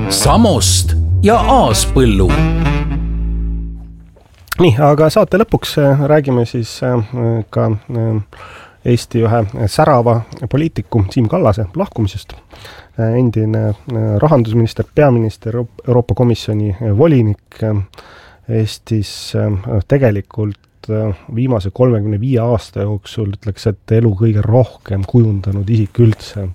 Samost ja Aaspõllu. Nii, aga saate lõpuks räägime siis ka Eesti ühe särava poliitiku Siim Kallase lahkumisest. Endine rahandusminister, peaminister, Euroopa Komisjoni volinik Eestis tegelikult viimase 35 aasta jooksul ütleks, et elu kõige rohkem kujundanud isik üldse.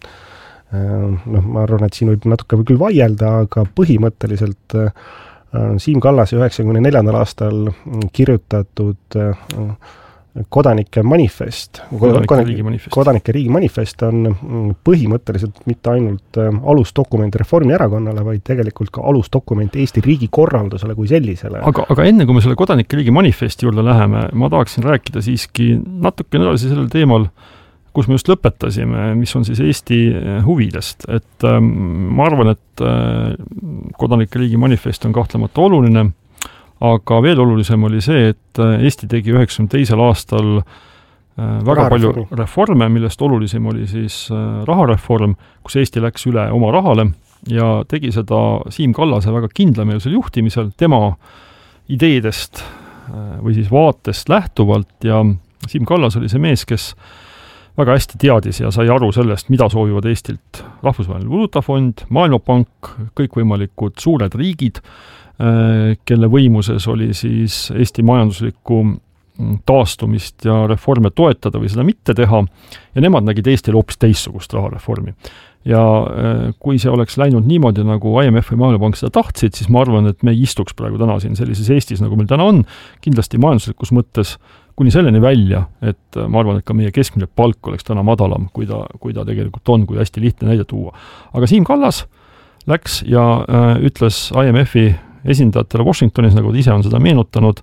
Ma arvan, et siin võib natuke küll vaielda, aga põhimõtteliselt Siim Kallase 94. aastal kirjutatud kodanike manifest, kodanike riigi manifest on põhimõtteliselt mitte ainult alusdokument Reformierakonnale, vaid tegelikult ka alusdokument Eesti riigi korraldusele kui sellisele. Aga enne kui me selle kodanike riigi manifesti juurde läheme, ma tahaksin rääkida siiski natuke edasi sellel teemal, kus me just lõpetasime, mis on siis Eesti huvidest. Et ma arvan, et kodanike riigi manifest on kahtlemata oluline, aga veel olulisem oli see, et Eesti tegi 92. aastal väga palju reforme, millest olulisem oli siis rahareform, kus Eesti läks üle oma rahale ja tegi seda Siim Kallase väga kindlameelsel juhtimisel, tema ideedest või siis vaatest lähtuvalt ja Siim Kallas oli see mees, kes väga hästi teadis ja sai aru sellest, mida soovivad Eestilt Rahvusvaheline Valuutafond, Maailmapank, kõikvõimalikud suured riigid, kelle võimuses oli siis Eesti majanduslikku taastumist ja reforme toetada või seda mitte teha, ja nemad nägid Eestil hoopis teissugust rahareformi. Ja kui see oleks läinud niimoodi, nagu IMF või Maailmapank seda tahtsid, siis ma arvan, et me ei istuks praegu täna siin sellises Eestis, nagu meil täna on, kindlasti majanduslikus mõttes kuni selleni välja, et ma arvan, et ka meie keskmine palk oleks täna madalam, kui ta tegelikult on, kui hästi lihtne näide tuua. Aga Siim Kallas läks ja ütles IMF-i esindajatele Washingtonis, nagu ta ise on seda meenutanud,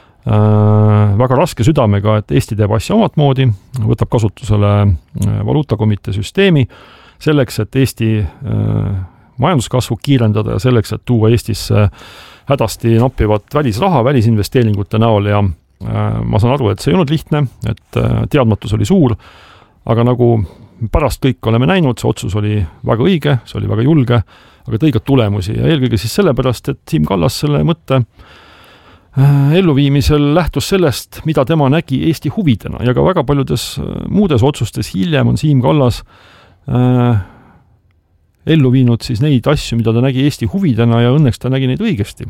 väga raske südamega, et Eesti teeb asja omat moodi, võtab kasutusele valuutakomitee süsteemi, selleks, et Eesti majanduskasvu kiirendada ja selleks, et tuua Eestisse hädasti nappivat välisraha, välisinvesteeringute näol ja ma saan aru, et see ei olnud lihtne, et teadmatus oli suur, aga nagu pärast kõik oleme näinud, see otsus oli väga õige, see oli väga julge, aga tõi ka tulemusi ja eelkõige siis sellepärast, et Siim Kallas selle mõtte elluviimisel lähtus sellest, mida tema nägi Eesti huvidena ja ka väga paljudes muudes otsustes hiljem on Siim Kallas ellu viinud siis neid asju, mida ta nägi Eesti huvidena ja õnneks ta nägi neid õigesti.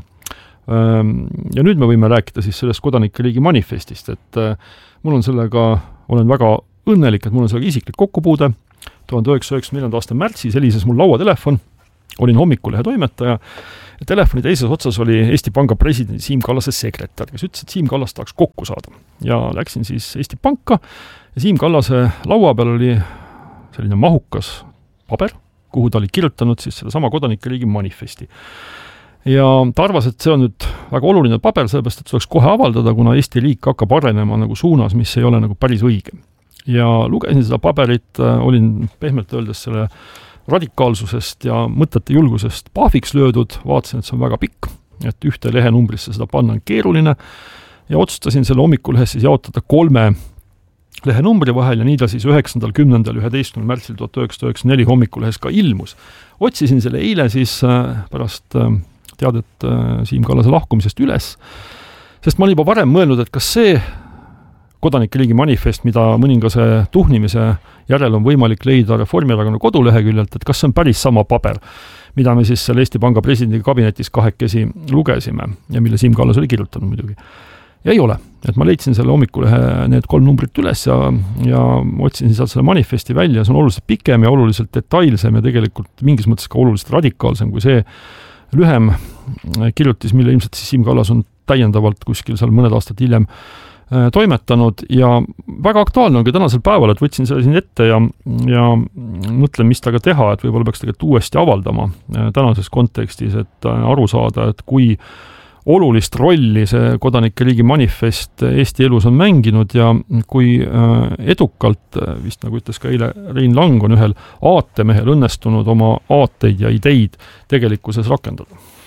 Ja nüüd me võime rääkida siis sellest kodanike riigi manifestist, et mul on sellega, olen väga õnnelik, et mul on sellega isiklik kokkupuude. 1994. aasta märtsis helises mul lauatelefon, olin Hommikulehe toimetaja ja telefoni teises otsas oli Eesti Panga presidendi Siim Kallase sekretär, kes ütles, et Siim Kallas tahaks kokku saada. Ja läksin siis Eesti Panka ja Siim Kallase laua peal oli selline mahukas paber, kuhu ta oli kirjutanud siis selle sama kodanike riigi manifesti. Ja ta arvas, et see on nüüd väga oluline paber, sellepärast, et tuleks kohe avaldada, kuna Eesti riik hakkab arenema nagu suunas, mis ei ole nagu päris õige. Ja lugesin seda paberit, olin pehmelt öeldes selle radikaalsusest ja mõtete julgusest pahviks löödud, vaatasin, et see on väga pikk, et ühte lehenumbrisse seda panna on keeruline ja otsustasin selle Hommikulehes siis jaotada 3 lehenumbri vahel ja nii ta siis 9., 10., 11. märtsil 1994 Hommikulehes ka ilmus. Otsisin selle eile siis pärast teadet Siim Kallase lahkumisest üles, sest ma olin juba varem mõelnud, et kas see kodanike riigi manifest, mida mõningase tuhnimise järel on võimalik leida Reformierakonna koduleheküljelt, et kas see on päris sama paber, mida me siis selle Eesti Panga presidendi kabinetis kahekesi lugesime ja mille Siim Kallas oli kirjutanud muidugi. Ja ei ole, et ma leidsin selle Hommikulehe need 3 numbrit üles ja otsin sealt selle manifesti välja, see on oluliselt pikem ja oluliselt detailsem ja tegelikult mingis mõttes ka oluliselt radikaalsem kui see lühem kirjutis, mille ilmselt siis Siim Kallas on täiendavalt kuskil seal mõned aastad hiljem toimetanud ja väga aktuaalne on ka tänasel päeval, et võtsin selle siin ette ja mõtlen, mis taga teha, et võib-olla peaks tegelikult uuesti avaldama tänases kontekstis, et aru saada, et kui olulist rolli see kodanike riigi manifest Eesti elus on mänginud ja kui edukalt, vist nagu ütles ka eile Rein Lang, on ühel aatemehel õnnestunud oma aateid ja ideid tegelikkuses rakendada.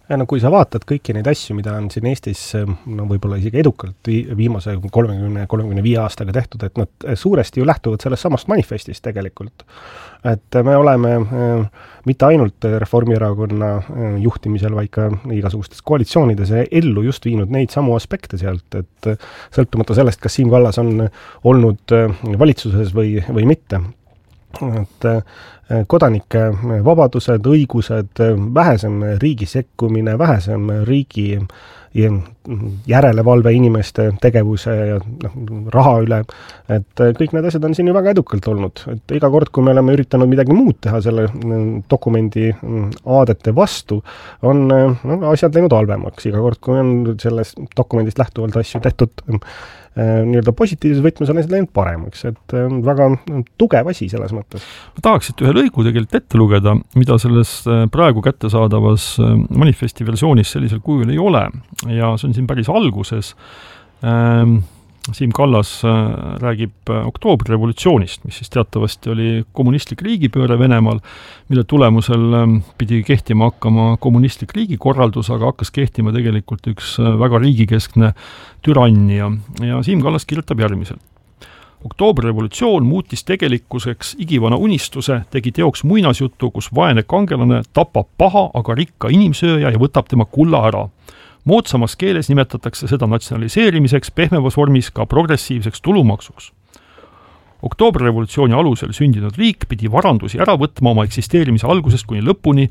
no kui sa vaatad kõiki neid asju, mida on siin Eestis võib-olla isegi edukalt viimase 30-35 aastaga tehtud, et nad suuresti ju lähtuvad sellest samast manifestist tegelikult. Et me oleme mitte ainult Reformierakonna juhtimisel, vaid ka igasugustes koalitsioonides ellu just viinud neid samu aspekte sealt, et sõltumata sellest, kas Siim Kallas on olnud valitsuses või mitte. Et kodanike vabadused, õigused, vähesem riigi sekkumine, vähesem riigi järelevalve inimeste tegevuse ja raha üle, et kõik need asjad on siin ju väga edukalt olnud. Et iga kord, kui me oleme üritanud midagi muud teha selle dokumendi aadete vastu, on asjad läinud halvemaks. Iga kord, kui on sellest dokumendist lähtuvalt asju tehtud nii-öelda positiivses võtmes, on asjad läinud paremaks. Et väga tugev asi selles mõttes. Ma tahaksid ühe lõigu tegelikult ette lugeda, mida selles praegu kättesaadavas manifesti versioonis sellisel kujul ei ole. Ja see on siin päris alguses. Siim Kallas räägib oktoobrirevolutsioonist, mis siis teatavasti oli kommunistlik riigipööre Venemaal, mille tulemusel pidi kehtima hakkama kommunistlik riigikorraldus, aga hakkas kehtima tegelikult üks väga riigikeskne türannia. Ja Siim Kallas kirjutab järgmiselt. Oktoobrirevolutsioon muutis tegelikkuseks igivana unistuse, tegi teoks muinasjuttu, kus vaene kangelane tapab paha, aga rikka inimsööja ja võtab tema kulla ära. Moodsamas keeles nimetatakse seda natsionaliseerimiseks, pehmevas vormis ka progressiivseks tulumaksuks. Oktoobrirevolutsiooni alusel sündinud riik pidi varandusi ära võtma oma eksisteerimise algusest kuni lõpuni,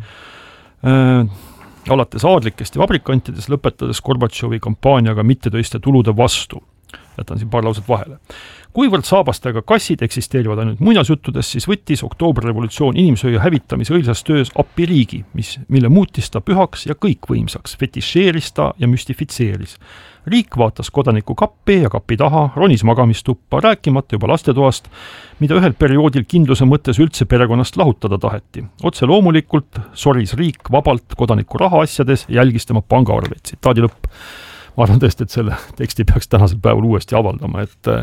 alates aadlikest ja vabrikantides, lõpetades Gorbatšovi kampaaniaga mittetöiste tulude vastu. Jätan siin paar lauset vahele. Kuivõrd saabastega kassid eksisteerivad ainult muinasjuttudes, siis võttis oktoobrirevolutsioon inimsööja hävitamise õilsas töös appi riigi, mille muutis ta pühaks ja kõikvõimsaks, fetišeeris ta ja müstifitseeris. Riik vaatas kodaniku kappi ja kapi taha, ronis magamistuppa, rääkimata juba lastetoast, mida ühel perioodil kindluse mõttes üldse perekonnast lahutada taheti. Otse loomulikult soris riik vabalt kodaniku rahaasjades ja jälgis tema pangaarveid. Tsitaadi lõpp. Ma arvan tõesti, et selle teksti peaks tänasel päeval uuesti avaldama,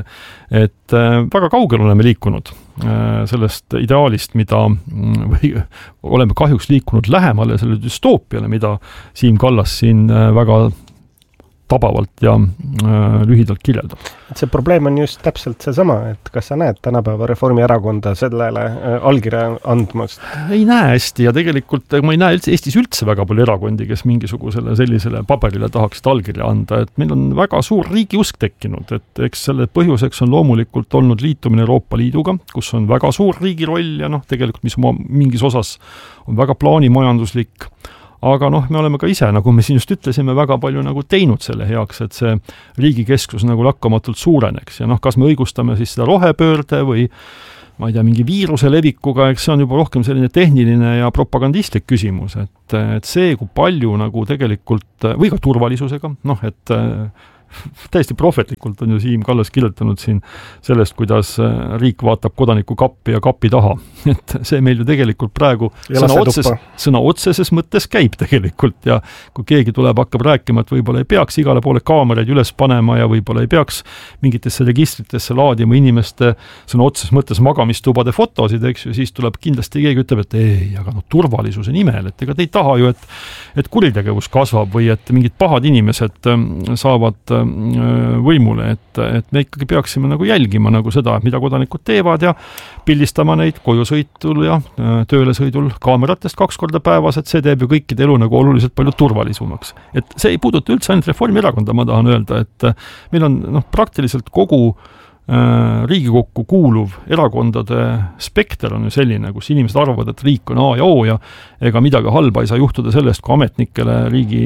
et väga kaugel oleme liikunud sellest ideaalist, mida või oleme kahjuks liikunud lähemale selle dystoopiale, mida Siim Kallas siin väga tabavalt ja lühidalt kirjeldab. Et see probleem on just täpselt seesama, et kas sa näed tänapäeva Reformierakonda sellele allkirja andmast? Ei näe hästi ja tegelikult ma ei näe Eestis üldse väga palju erakondi, kes mingisugusele sellisele paberile tahaksid allkirja anda, et meil on väga suur riigiusk tekkinud, et eks selle põhjuseks on loomulikult olnud liitumine Euroopa Liiduga, kus on väga suur riigi roll ja tegelikult mis mingis osas on väga plaanimajanduslik. Aga me oleme ka ise, nagu me siin just ütlesime, väga palju teinud selle heaks, et see riigikesksus lakkamatult suureneks. Ja kas me õigustame siis seda rohepöörde või ma ei tea, mingi viiruse levikuga, eks see on juba rohkem selline tehniline ja propagandistlik küsimus, et see, kui palju tegelikult, või ka turvalisusega, et täiesti prohvetlikult on ju Siim Kallas kirjutanud siin sellest, kuidas riik vaatab kodaniku kappi ja kapi taha. Et see meil ju tegelikult praegu sõna otseses mõttes käib tegelikult ja kui keegi tuleb, hakkab rääkima, et võib-olla ei peaks igale poole kaameraid üles panema ja võib-olla ei peaks mingitesse registritesse laadima inimeste sõna otseses mõttes magamistubade fotosid, eks ju, siis tuleb kindlasti keegi ütleb, et ei, aga turvalisuse nimel, et ega te ei taha ju, et kuritegevus kasvab või et mingid pahad inimesed saavad võimule, et me ikkagi peaksime jälgima seda, mida kodanikud teevad ja pildistama neid kojusõitul ja tööle sõidul kaameratest 2 korda päevas, et see teeb ju kõikide elu oluliselt palju turvalisumaks. Et see ei puuduta üldse ainult Reformierakonda, ma tahan öelda, et meil on praktiliselt kogu Riigikokku kuuluv erakondade spekter on ju selline, kus inimesed arvavad, et riik on A ja O ja ega midagi halba ei saa juhtuda sellest, kui ametnikele riigi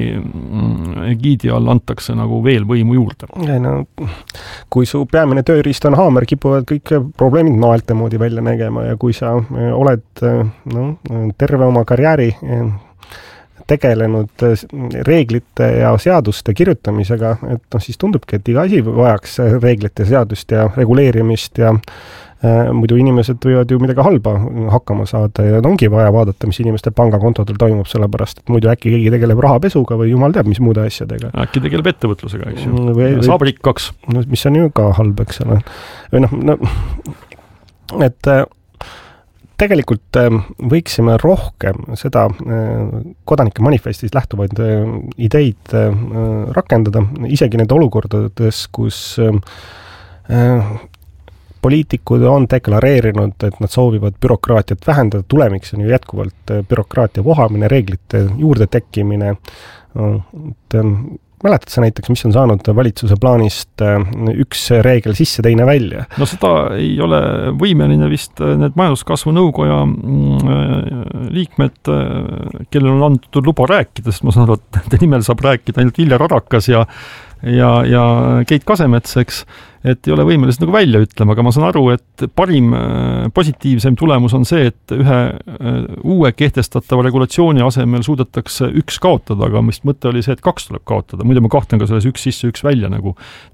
egiidi all antakse veel võimu juurde. Kui su peamine tööriist on haamer, kipuvad kõik probleemid naelte moodi välja nägema ja kui sa oled terve oma karjääri tegelenud reeglite ja seaduste kirjutamisega, et siis tundubki, et iga asi vajaks reeglite, seadust ja reguleerimist ja muidu inimesed võivad ju midagi halba hakkama saada ja ongi vaja vaadata, mis inimeste pangakontodel toimub, sellepärast, et muidu äkki keegi tegeleb rahapesuga või jumal teab, mis muude asjadega. Äkki tegeleb ettevõtlusega, eks ju. Saab rikkaks. Mis on ju ka halb, eks ole. Või et tegelikult võiksime rohkem seda kodanike manifestist lähtuvaid ideid rakendada, isegi need olukordades, kus poliitikud on deklareerinud, et nad soovivad bürokraatiat vähendada, tulemiks on ju jätkuvalt bürokraatia vohamine, reeglite juurde tekkimine. Mäletad sa näiteks, mis on saanud valitsuse plaanist üks reegel sisse, teine välja? No seda ei ole võimeline vist need majanduskasvu nõukoja liikmed, kellel on antud luba rääkida, sest ma saan aru, et nende nimel saab rääkida ainult Viljar Arakas ja Keit Kasemets, eks, et ei ole võimelised nagu välja ütlema, aga ma saan aru, et parim positiivsem tulemus on see, et ühe uue kehtestatava regulatsiooni asemel suudetakse üks kaotada, aga mis mõte oli see, et 2 tuleb kaotada. Muidu ma kahtlen ka selles üks sisse, üks välja nagu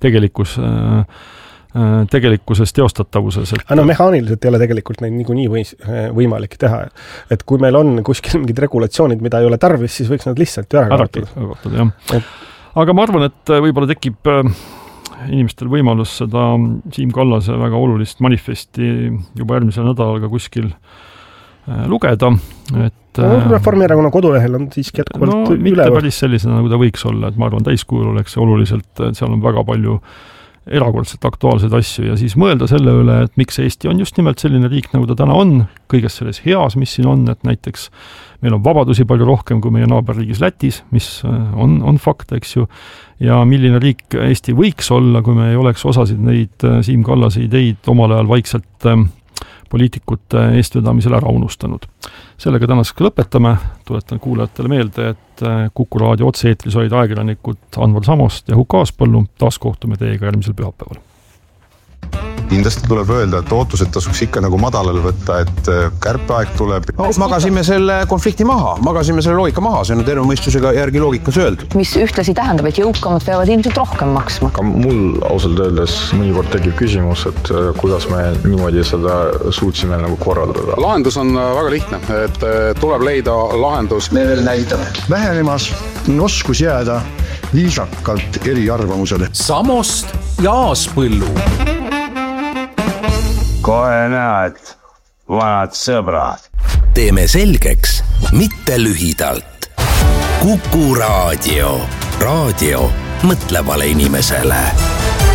tegelikkuses teostatavuses. No mehaaniliselt ei ole tegelikult neid niikuinii võimalik teha. Et kui meil on kuskil mingid regulatsioonid, mida ei ole tarvis, siis võiks nad lihtsalt ära kaotada. Aga ma arvan, et võib-olla tekib inimestel võimalus seda Siim Kallase väga olulist manifesti juba järgmisel nädalal ka kuskil lugeda. Et, Reformierakonna kodulehel on siiski jätkuvalt üleval. Mitte päris sellisena, nagu ta võiks olla, et ma arvan, täiskujul oleks oluliselt, et seal on väga palju erakordselt aktuaalseid asju ja siis mõelda selle üle, et miks Eesti on just nimelt selline riik, nagu ta täna on, kõiges selles heas, mis siin on, et näiteks meil on vabadusi palju rohkem kui meie naaberriigis Lätis, mis on fakt, eks ju, ja milline riik Eesti võiks olla, kui me ei oleks osasid neid Siim Kallase ideid omal ajal vaikselt poliitikute eestvedamisel ära unustanud. Sellega tänaseks lõpetame, tuletan kuulajatele meelde, et Kuku Raadio otse-eetris olid ajakirjanikud Anvar Samost ja Huko Aaspõllu, taas kohtume teiega järgmisel pühapäeval. Kindlasti tuleb öelda, et ootused tasuks ikka nagu madalal võtta, et kärpeaeg tuleb. No, magasime selle konflikti maha, magasime selle loogika maha, see on terve mõistusega järgi loogikas öeldud. Mis ühtlasi tähendab, et jõukamad peavad ilmselt rohkem maksma. Ka mul ausalt öeldes mõnikord tekib küsimus, et kuidas me niimoodi seda suutsime nagu korraldada. Lahendus on väga lihtne, et tuleb leida lahendus. Me veel näitame vähenemas oskus jääda viisakalt eriarvamusele. Samost ja Aaspõllu. Kohe näed, vanad sõbrad. Teeme selgeks, mitte lühidalt. Kuku Raadio. Raadio mõtlevale inimesele.